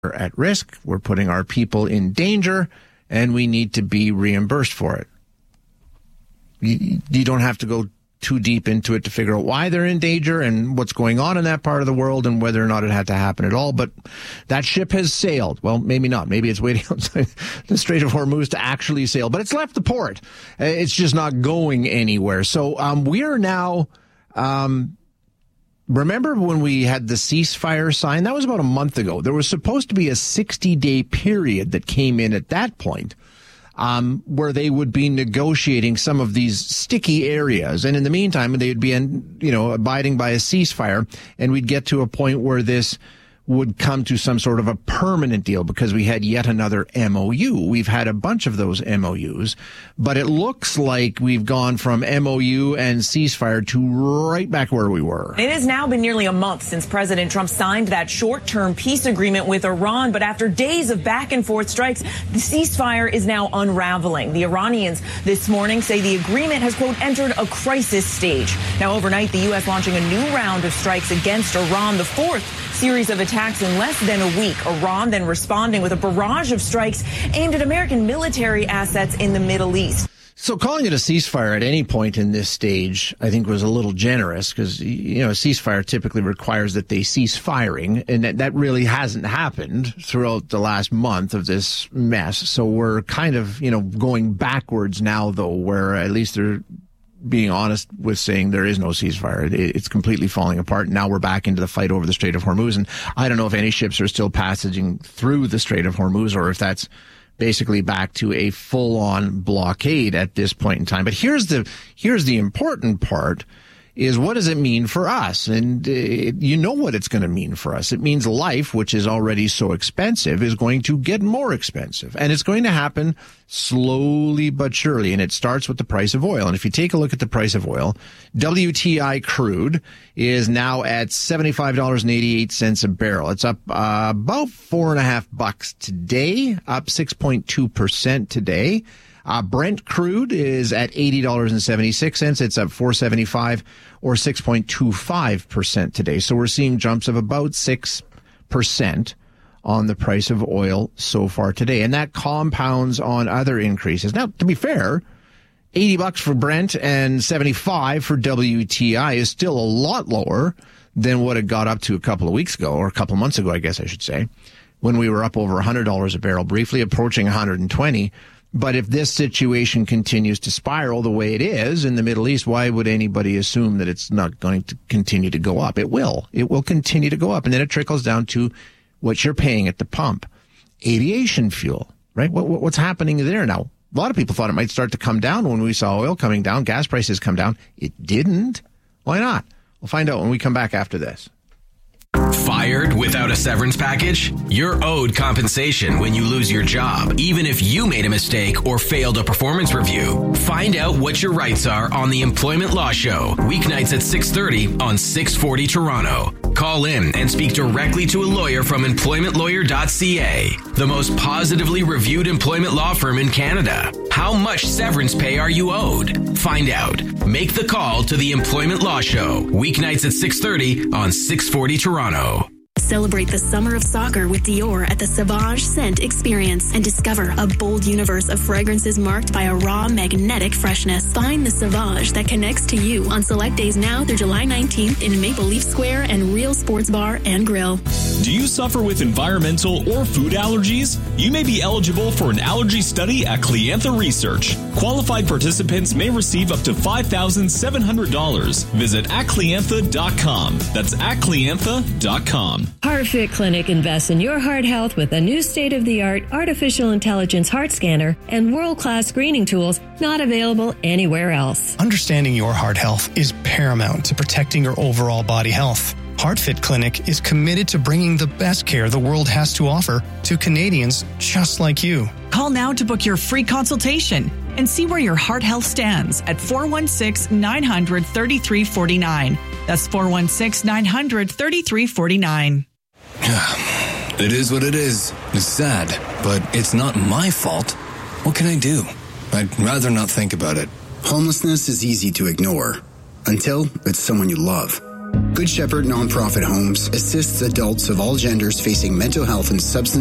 at risk, we're putting our people in danger, and we need to be reimbursed for it. You don't have to go too deep into it to figure out why they're in danger and what's going on in that part of the world and whether or not it had to happen at all. But that ship has sailed. Well, maybe not. Maybe it's waiting outside the Strait of Hormuz to actually sail. But it's left the port. It's just not going anywhere. So we are now... remember when we had the ceasefire sign? That was about a month ago. There was supposed to be a 60-day period that came in at that point. Where they would be negotiating some of these sticky areas. And in the meantime, they'd be, abiding by a ceasefire. And we'd get to a point where this would come to some sort of a permanent deal because we had yet another MOU. We've had a bunch of those MOUs, but it looks like we've gone from MOU and ceasefire to right back where we were. It has now been nearly a month since President Trump signed that short-term peace agreement with Iran, but after days of back-and-forth strikes, the ceasefire is now unraveling. The Iranians this morning say the agreement has, quote, entered a crisis stage. Now, overnight, the U.S. launching a new round of strikes against Iran, the fourth series of attacks in less than a week. Iran then responding with a barrage of strikes aimed at American military assets in the Middle East. So calling it a ceasefire at any point in this stage, I think, was a little generous because, a ceasefire typically requires that they cease firing, and that really hasn't happened throughout the last month of this mess. So we're kind of, going backwards now, though, where at least they're being honest with saying there is no ceasefire. It's completely falling apart. Now we're back into the fight over the Strait of Hormuz. And I don't know if any ships are still passaging through the Strait of Hormuz or if that's basically back to a full-on blockade at this point in time. But here's the important part is what does it mean for us? And you know what it's going to mean for us. It means life, which is already so expensive, is going to get more expensive. And it's going to happen slowly but surely. And it starts with the price of oil. And if you take a look at the price of oil, WTI crude is now at $75.88 a barrel. It's up about $4.50 today, up 6.2% today. Brent crude is at $80.76. It's up $4.75 or 6.25% today. So we're seeing jumps of about 6% on the price of oil so far today. And that compounds on other increases. Now, to be fair, $80 for Brent and $75 for WTI is still a lot lower than what it got up to a couple of weeks ago, or a couple of months ago, I guess I should say, when we were up over $100 a barrel, briefly approaching $120. But if this situation continues to spiral the way it is in the Middle East, why would anybody assume that it's not going to continue to go up? It will. It will continue to go up. And then it trickles down to what you're paying at the pump. Aviation fuel, right? What's happening there now? A lot of people thought it might start to come down when we saw oil coming down, gas prices come down. It didn't. Why not? We'll find out when we come back after this. Fired without a severance package? You're owed compensation when you lose your job, even if you made a mistake or failed a performance review. Find out what your rights are on the Employment Law Show, weeknights at 6:30 on 640 Toronto. Call in and speak directly to a lawyer from employmentlawyer.ca, the most positively reviewed employment law firm in Canada. How much severance pay are you owed? Find out. Make the call to the Employment Law Show, weeknights at 6:30 on 640 Toronto. Celebrate the summer of soccer with Dior at the Sauvage Scent Experience and discover a bold universe of fragrances marked by a raw, magnetic freshness. Find the Sauvage that connects to you on select days now through July 19th in Maple Leaf Square and Real Sports Bar and Grill. Do you suffer with environmental or food allergies? You may be eligible for an allergy study at Cliantha Research. Qualified participants may receive up to $5,700. Visit atcliantha.com. That's atcliantha.com. HeartFit Clinic invests in your heart health with a new state-of-the-art artificial intelligence heart scanner and world-class screening tools not available anywhere else. Understanding your heart health is paramount to protecting your overall body health. HeartFit Clinic is committed to bringing the best care the world has to offer to Canadians just like you. Call now to book your free consultation and see where your heart health stands at 416-900-3349. That's 416-900-3349. It is what it is. It's sad, but it's not my fault. What can I do? I'd rather not think about it. Homelessness is easy to ignore until it's someone you love. Good Shepherd Nonprofit Homes assists adults of all genders facing mental health and substance